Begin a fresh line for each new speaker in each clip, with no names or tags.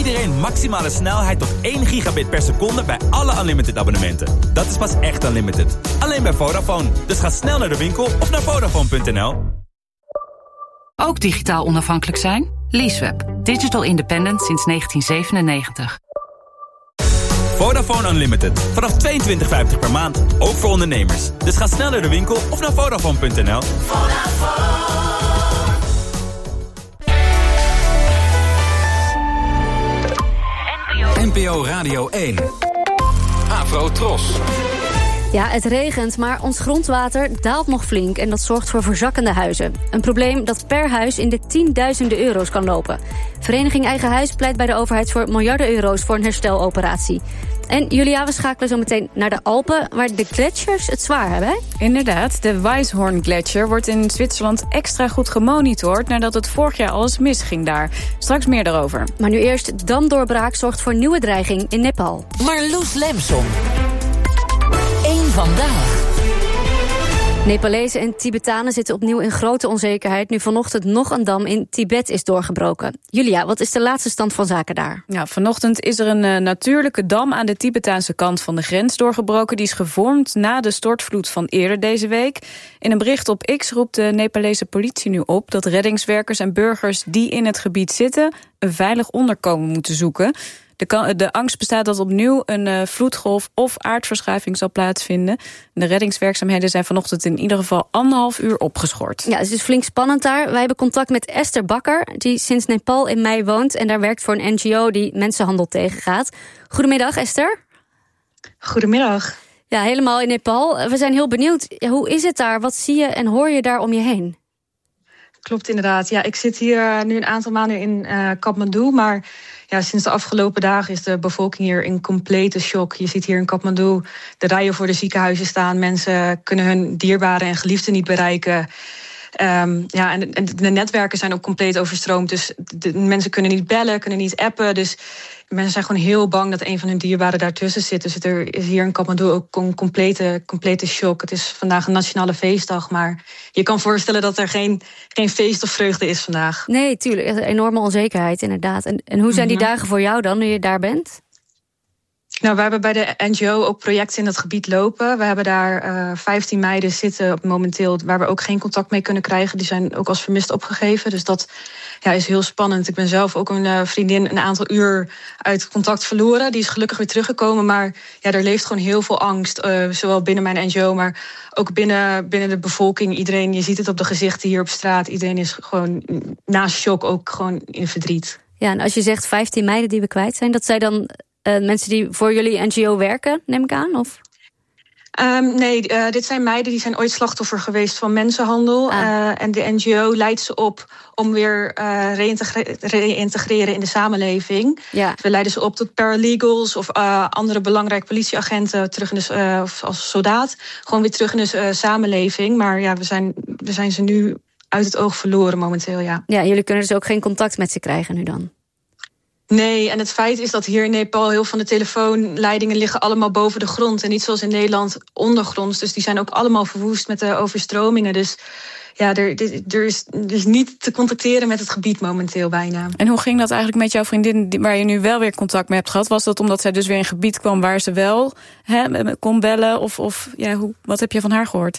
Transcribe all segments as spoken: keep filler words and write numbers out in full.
iedereen maximale snelheid tot één gigabit per seconde bij alle Unlimited abonnementen. Dat is pas echt Unlimited. Alleen bij Vodafone. Dus ga snel naar de winkel of naar Vodafone punt n l.
Ook digitaal onafhankelijk zijn? Leaseweb. Digital independent sinds negentien zevenennegentig.
Vodafone Unlimited. Vanaf tweeëntwintig vijftig per maand. Ook voor ondernemers. Dus ga snel naar de winkel of naar Vodafone punt n l.
N P O Radio één. Afro Tros.
Ja, het regent, maar ons grondwater daalt nog flink en dat zorgt voor verzakkende huizen. Een probleem dat per huis in de tienduizenden euro's kan lopen. Vereniging Eigen Huis pleit bij de overheid voor miljarden euro's voor een hersteloperatie. En Julia, we schakelen zo meteen naar de Alpen, waar de gletsjers het zwaar hebben, hè?
Inderdaad, de Weisshorn Gletsjer wordt in Zwitserland extra goed gemonitord nadat het vorig jaar alles misging daar. Straks meer daarover.
Maar nu eerst, damdoorbraak zorgt voor nieuwe dreiging in Nepal.
Marloes Lemson. Eén vandaag.
Nepalezen en Tibetanen zitten opnieuw in grote onzekerheid nu vanochtend nog een dam in Tibet is doorgebroken. Julia, wat is de laatste stand van zaken daar?
Ja, vanochtend is er een uh, natuurlijke dam aan de Tibetaanse kant van de grens doorgebroken. Die is gevormd na de stortvloed van eerder deze week. In een bericht op X roept de Nepalese politie nu op dat reddingswerkers en burgers die in het gebied zitten een veilig onderkomen moeten zoeken. De, de angst bestaat dat opnieuw een uh, vloedgolf of aardverschuiving zal plaatsvinden. De reddingswerkzaamheden zijn vanochtend in ieder geval anderhalf uur opgeschort.
Ja, het is flink spannend daar. Wij hebben contact met Esther Bakker, die sinds Nepal in mei woont en daar werkt voor een N G O die mensenhandel tegengaat. Goedemiddag, Esther.
Goedemiddag.
Ja, helemaal in Nepal. We zijn heel benieuwd. Hoe is het daar? Wat zie je en hoor je daar om je heen?
Klopt inderdaad. Ja, ik zit hier nu een aantal maanden in uh, Kathmandu, maar ja, sinds de afgelopen dagen is de bevolking hier in complete shock. Je ziet hier in Kathmandu de rijen voor de ziekenhuizen staan. Mensen kunnen hun dierbaren en geliefden niet bereiken. Um, ja, en, en de netwerken zijn ook compleet overstroomd. Dus de mensen kunnen niet bellen, kunnen niet appen. Dus mensen zijn gewoon heel bang dat een van hun dierbaren daartussen zit. Dus er is hier in Kathmandu ook een complete, complete shock. Het is vandaag een nationale feestdag, maar je kan voorstellen dat er geen, geen feest of vreugde is vandaag.
Nee, tuurlijk. Een enorme onzekerheid, inderdaad. En, en hoe zijn die dagen voor jou dan, nu je daar bent?
Nou, we hebben bij de N G O ook projecten in dat gebied lopen. We hebben daar uh, vijftien meiden zitten momenteel waar we ook geen contact mee kunnen krijgen. Die zijn ook als vermist opgegeven. Dus dat ja, is heel spannend. Ik ben zelf ook een uh, vriendin een aantal uur uit contact verloren. Die is gelukkig weer teruggekomen. Maar ja, er leeft gewoon heel veel angst. Uh, zowel binnen mijn N G O, maar ook binnen, binnen de bevolking. Iedereen, je ziet het op de gezichten hier op straat. Iedereen is gewoon naast shock ook gewoon in verdriet.
Ja, en als je zegt vijftien meiden die we kwijt zijn, dat zijn dan Uh, mensen die voor jullie N G O werken, neem ik aan? Of?
Um, nee, uh, dit zijn meiden die zijn ooit slachtoffer geweest van mensenhandel. Ah. Uh, en de N G O leidt ze op om weer uh, reïntegre- reïntegreren in de samenleving.
Ja.
We leiden ze op tot paralegals of uh, andere belangrijke politieagenten terug in de, uh, of als soldaat. Gewoon weer terug in de uh, samenleving. Maar ja, we zijn, we zijn ze nu uit het oog verloren momenteel, ja.
Ja, jullie kunnen dus ook geen contact met ze krijgen nu dan?
Nee, en het feit is dat hier in Nepal heel veel van de telefoonleidingen liggen allemaal boven de grond. En niet zoals in Nederland ondergronds. Dus die zijn ook allemaal verwoest met de overstromingen. Dus ja, er, er, is, er is niet te contacteren met het gebied momenteel bijna.
En hoe ging dat eigenlijk met jouw vriendin waar je nu wel weer contact mee hebt gehad? Was dat omdat zij dus weer in een gebied kwam waar ze wel hè, kon bellen? Of, of ja, hoe, wat heb je van haar gehoord?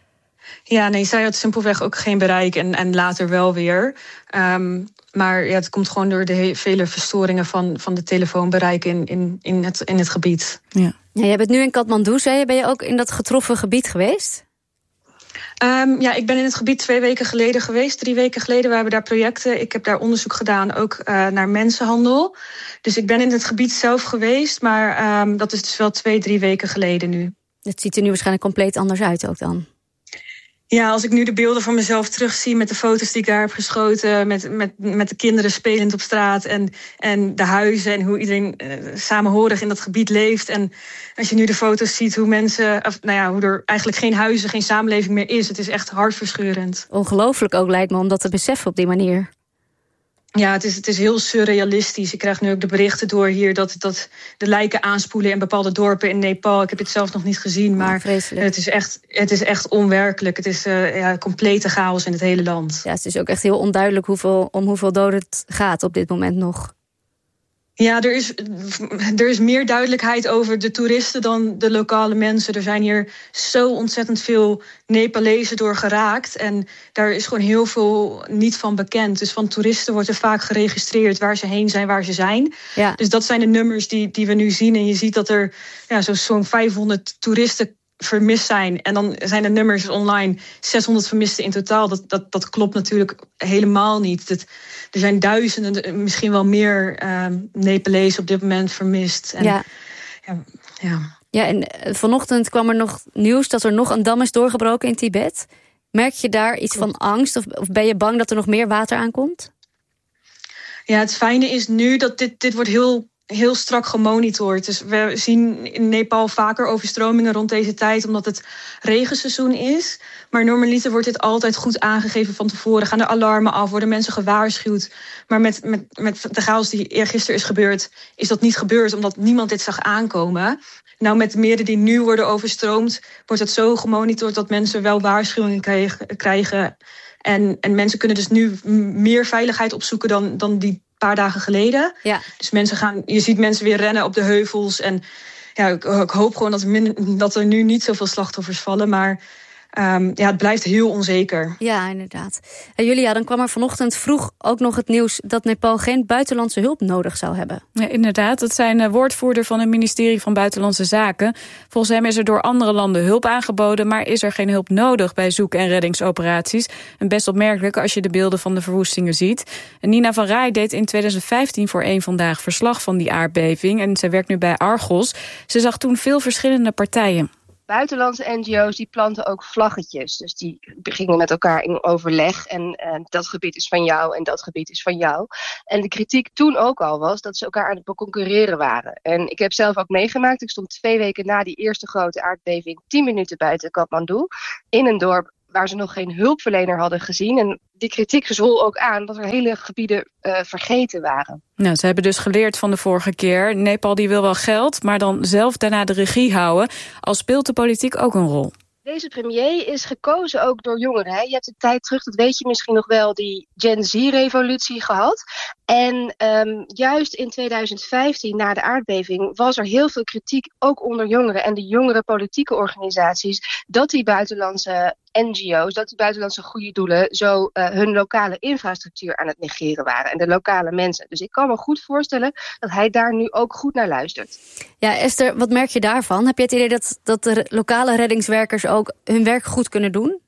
Ja, nee, zij had simpelweg ook geen bereik en, en later wel weer. Um, maar ja, het komt gewoon door de he- vele verstoringen van, van de telefoonbereik in, in, in, het, in het gebied.
Ja. Ja, jij bent nu in Kathmandu, zei je. Ben je ook in dat getroffen gebied geweest?
Um, ja, ik ben in het gebied twee weken geleden geweest. Drie weken geleden, we hebben daar projecten. Ik heb daar onderzoek gedaan, ook uh, naar mensenhandel. Dus ik ben in het gebied zelf geweest, maar um, dat is dus wel twee, drie weken geleden nu.
Het ziet er nu waarschijnlijk compleet anders uit ook dan.
Ja, als ik nu de beelden van mezelf terugzie met de foto's die ik daar heb geschoten, met, met, met de kinderen spelend op straat en, en de huizen en hoe iedereen uh, samenhorig in dat gebied leeft. En als je nu de foto's ziet hoe mensen, of, nou ja, hoe er eigenlijk geen huizen, geen samenleving meer is, het is echt hartverscheurend.
Ongelooflijk ook lijkt me om dat te beseffen op die manier.
Ja, het is, het is heel surrealistisch. Ik krijg nu ook de berichten door hier dat, dat de lijken aanspoelen in bepaalde dorpen in Nepal. Ik heb het zelf nog niet gezien, maar
oh,
het, is echt, het is echt onwerkelijk. Het is uh, ja, complete chaos in het hele land.
Ja, het is ook echt heel onduidelijk hoeveel, om hoeveel doden het gaat op dit moment nog.
Ja, er is, er is meer duidelijkheid over de toeristen dan de lokale mensen. Er zijn hier zo ontzettend veel Nepalezen door geraakt. En daar is gewoon heel veel niet van bekend. Dus van toeristen wordt er vaak geregistreerd waar ze heen zijn, waar ze zijn. Ja. Dus dat zijn de nummers die, die we nu zien. En je ziet dat er ja, zo, zo'n vijfhonderd toeristen vermist zijn. En dan zijn de nummers online zeshonderd vermisten in totaal. Dat, dat, dat klopt natuurlijk helemaal niet. Dat, er zijn duizenden, misschien wel meer uh, Nepalezen op dit moment vermist. En,
ja.
Ja, ja.
ja, en vanochtend kwam er nog nieuws dat er nog een dam is doorgebroken in Tibet. Merk je daar iets van angst? Of, of ben je bang dat er nog meer water aankomt?
Ja, het fijne is nu dat dit, dit wordt heel... heel strak gemonitord. Dus we zien in Nepal vaker overstromingen rond deze tijd, omdat het regenseizoen is. Maar normaliter wordt dit altijd goed aangegeven van tevoren. Gaan de alarmen af, worden mensen gewaarschuwd. Maar met, met, met de chaos die eergisteren is gebeurd, is dat niet gebeurd, omdat niemand dit zag aankomen. Nou, met de meren die nu worden overstroomd, wordt het zo gemonitord dat mensen wel waarschuwingen krijgen. En, en mensen kunnen dus nu meer veiligheid opzoeken dan, dan die paar dagen geleden. Ja. Dus mensen gaan, je ziet mensen weer rennen op de heuvels. En ja, ik, ik hoop gewoon dat er, min, dat er nu niet zoveel slachtoffers vallen. Maar um, ja, het blijft heel onzeker.
Ja, inderdaad. En Julia, dan kwam er vanochtend vroeg ook nog het nieuws dat Nepal geen buitenlandse hulp nodig zou hebben.
Ja, inderdaad, dat zijn uh, woordvoerder van het ministerie van Buitenlandse Zaken. Volgens hem is er door andere landen hulp aangeboden, maar is er geen hulp nodig bij zoek- en reddingsoperaties. En best opmerkelijk als je de beelden van de verwoestingen ziet. En Nina van Raai deed in tweeduizend vijftien voor Eén Vandaag verslag van die aardbeving. En zij werkt nu bij Argos. Ze zag toen veel verschillende partijen.
Buitenlandse N G O's die planten ook vlaggetjes. Dus die gingen met elkaar in overleg. En uh, dat gebied is van jou en dat gebied is van jou. En de kritiek toen ook al was dat ze elkaar aan het concurreren waren. En ik heb zelf ook meegemaakt. Ik stond twee weken na die eerste grote aardbeving tien minuten buiten Kathmandu. In een dorp waar ze nog geen hulpverlener hadden gezien. En die kritiek zwol ook aan dat er hele gebieden uh, vergeten waren.
Nou, ze hebben dus geleerd van de vorige keer. Nepal die wil wel geld, maar dan zelf daarna de regie houden. Al speelt de politiek ook een rol.
Deze premier is gekozen ook door jongeren. Hè? Je hebt een tijd terug, dat weet je misschien nog wel, die Gen Z-revolutie gehad. En um, juist in tweeduizend vijftien, na de aardbeving, was er heel veel kritiek, ook onder jongeren en de jongere politieke organisaties, dat die buitenlandse N G O's, dat die buitenlandse goede doelen zo uh, hun lokale infrastructuur aan het negeren waren. En de lokale mensen. Dus ik kan me goed voorstellen dat hij daar nu ook goed naar luistert.
Ja, Esther, wat merk je daarvan? Heb je het idee dat, dat de lokale reddingswerkers ook hun werk goed kunnen doen?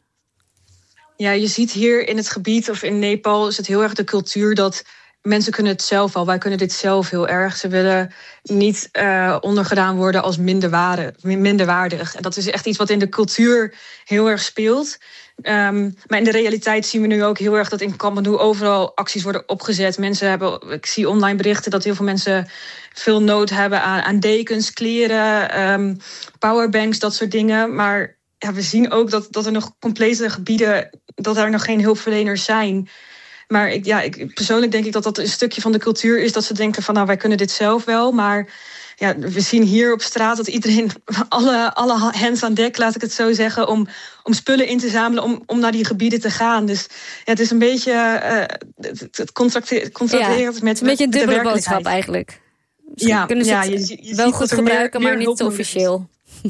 Ja, je ziet hier in het gebied of in Nepal is het heel erg de cultuur dat mensen kunnen het zelf al. Wij kunnen dit zelf heel erg. Ze willen niet uh, ondergedaan worden als minderwaardig, minderwaardig. En dat is echt iets wat in de cultuur heel erg speelt. Um, maar in de realiteit zien we nu ook heel erg dat in Kathmandu overal acties worden opgezet. Mensen hebben, ik zie online berichten dat heel veel mensen veel nood hebben aan, aan dekens, kleren, um, powerbanks, dat soort dingen. Maar ja, we zien ook dat, dat er nog complete gebieden, dat er nog geen hulpverleners zijn. Maar ik, ja, ik, persoonlijk denk ik dat dat een stukje van de cultuur is, dat ze denken van nou, wij kunnen dit zelf wel. Maar ja, we zien hier op straat dat iedereen, alle, alle hands aan dek, laat ik het zo zeggen, om, om spullen in te zamelen, om, om naar die gebieden te gaan. Dus ja, het is een beetje, uh, het, het contracteert contracteert
ja,
met,
een beetje een
met
dubbele boodschap eigenlijk. Misschien ja, kunnen ze ja, het je, je wel goed gebruiken, meer, meer maar niet officieel.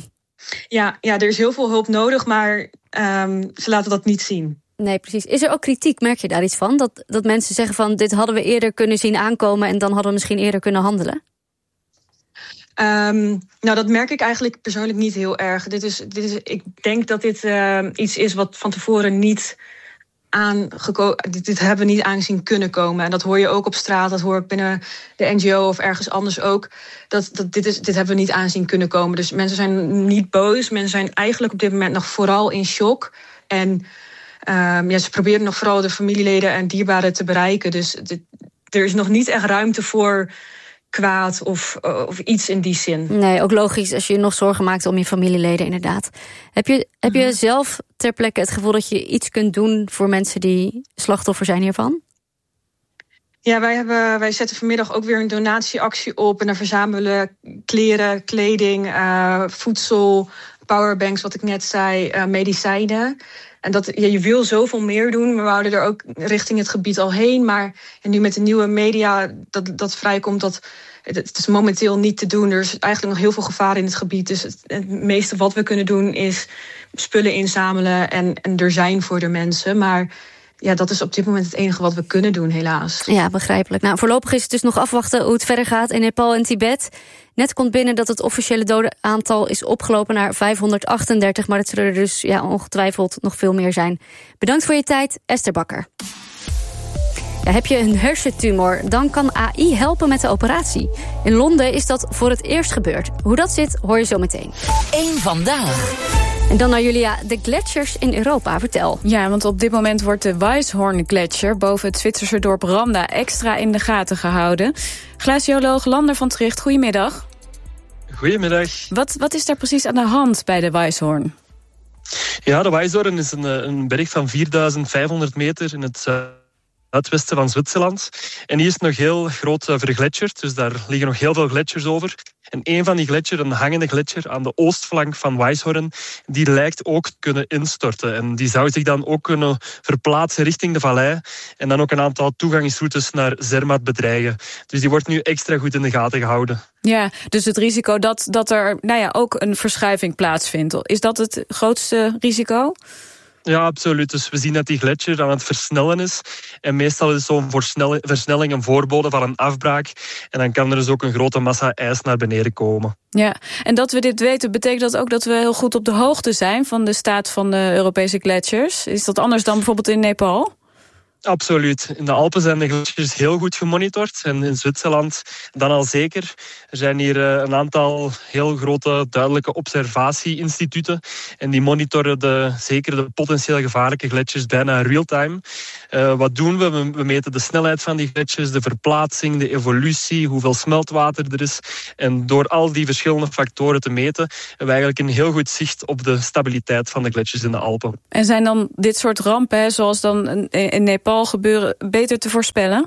Ja, ja, er is heel veel hulp nodig, maar um, ze laten dat niet zien.
Nee, precies. Is er ook kritiek? Merk je daar iets van? Dat, dat mensen zeggen van dit hadden we eerder kunnen zien aankomen en dan hadden we misschien eerder kunnen handelen?
Um, nou, dat merk ik eigenlijk persoonlijk niet heel erg. Dit is, dit is, ik denk dat dit uh, iets is wat van tevoren niet aangeko- dit, dit hebben we niet aangezien kunnen komen. En dat hoor je ook op straat, dat hoor ik binnen de N G O of ergens anders ook. Dat, dat dit, is, dit hebben we niet aanzien kunnen komen. Dus mensen zijn niet boos. Mensen zijn eigenlijk op dit moment nog vooral in shock. En Um, ja, ze proberen nog vooral de familieleden en dierbaren te bereiken. Dus dit, er is nog niet echt ruimte voor kwaad of, uh, of iets in die zin.
Nee, ook logisch als je je nog zorgen maakt om je familieleden, inderdaad. Heb je, heb je zelf ter plekke het gevoel dat je iets kunt doen voor mensen die slachtoffer zijn hiervan?
Ja, wij, hebben, wij zetten vanmiddag ook weer een donatieactie op. En dan verzamelen kleren, kleding, uh, voedsel, powerbanks, wat ik net zei, uh, medicijnen. En dat, ja, je wil zoveel meer doen. We wouden er ook richting het gebied al heen. Maar en nu met de nieuwe media dat, dat vrijkomt... dat het is momenteel niet te doen. Er is eigenlijk nog heel veel gevaar in het gebied. Dus het, het meeste wat we kunnen doen is spullen inzamelen... en, en er zijn voor de mensen. Maar ja, dat is op dit moment het enige wat we kunnen doen, helaas.
Ja, begrijpelijk. Nou, voorlopig is het dus nog afwachten hoe het verder gaat in Nepal en Tibet. Net komt binnen dat het officiële dodenaantal is opgelopen naar vijfhonderdachtendertig... maar het zullen er dus ja, ongetwijfeld nog veel meer zijn. Bedankt voor je tijd, Esther Bakker. Ja, heb je een hersentumor, dan kan A I helpen met de operatie. In Londen is dat voor het eerst gebeurd. Hoe dat zit, hoor je zo meteen.
Eén vandaag.
En dan naar Julia, de gletsjers in Europa. Vertel.
Ja, want op dit moment wordt de Weisshorn-gletsjer boven het Zwitserse dorp Randa extra in de gaten gehouden. Glacioloog Lander van Tricht, goedemiddag.
Goedemiddag.
Wat, wat is daar precies aan de hand bij de Weisshorn?
Ja, de Weisshorn is een, een berg van vierduizend vijfhonderd meter in het zuidwesten van Zwitserland. En die is nog heel groot vergletscherd, dus daar liggen nog heel veel gletsjers over. En een van die gletsjers, een hangende gletsjer aan de oostflank van Weisshorn, die lijkt ook te kunnen instorten. En die zou zich dan ook kunnen verplaatsen richting de vallei en dan ook een aantal toegangsroutes naar Zermatt bedreigen. Dus die wordt nu extra goed in de gaten gehouden.
Ja, dus het risico dat, dat er nou ja, ook een verschuiving plaatsvindt, is dat het grootste risico?
Ja, absoluut. Dus we zien dat die gletsjer aan het versnellen is. En meestal is zo'n versnelling een voorbode van een afbraak. En dan kan er dus ook een grote massa ijs naar beneden komen.
Ja, en dat we dit weten, betekent dat ook dat we heel goed op de hoogte zijn van de staat van de Europese gletsjers? Is dat anders dan bijvoorbeeld in Nepal?
Absoluut. In de Alpen zijn de gletsjers heel goed gemonitord. En in Zwitserland dan al zeker. Er zijn hier een aantal heel grote, duidelijke observatie-instituten. En die monitoren de, zeker de potentieel gevaarlijke gletsjers bijna real-time. Uh, wat doen we? We meten de snelheid van die gletsjers, de verplaatsing, de evolutie, hoeveel smeltwater er is. En door al die verschillende factoren te meten, hebben we eigenlijk een heel goed zicht op de stabiliteit van de gletsjers in de Alpen.
En zijn dan dit soort rampen, zoals dan in Nepal gebeuren, beter te voorspellen?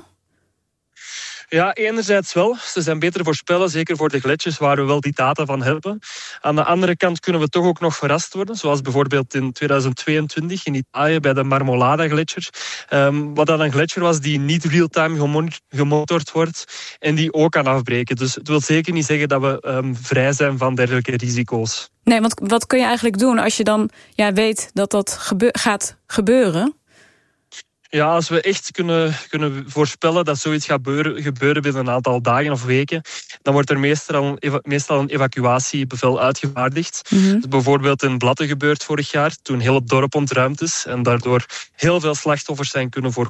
Ja, enerzijds wel. Ze zijn beter te voorspellen, zeker voor de gletsjers waar we wel die data van hebben. Aan de andere kant kunnen we toch ook nog verrast worden, zoals bijvoorbeeld in tweeduizend tweeëntwintig in Italië bij de Marmolada-gletsjer. Um, wat dan een gletsjer was die niet real-time gemonitord wordt en die ook kan afbreken. Dus het wil zeker niet zeggen dat we um, vrij zijn van dergelijke risico's.
Nee, want wat kun je eigenlijk doen als je dan ja, weet dat dat gebe- gaat gebeuren?
Ja, als we echt kunnen, kunnen voorspellen dat zoiets gaat gebeuren, gebeuren binnen een aantal dagen of weken, dan wordt er meestal, meestal een evacuatiebevel uitgevaardigd. Mm-hmm. Dat is bijvoorbeeld in Blatten gebeurd vorig jaar, toen heel het dorp ontruimd is en daardoor heel veel slachtoffers zijn kunnen voorkomen.